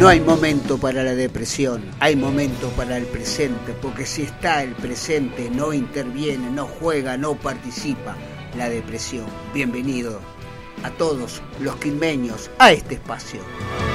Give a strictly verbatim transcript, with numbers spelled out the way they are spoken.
No hay momento para la depresión, hay momento para el presente, porque si está el presente, no interviene, no juega, no participa la depresión. Bienvenido a todos los quilmeños a este espacio.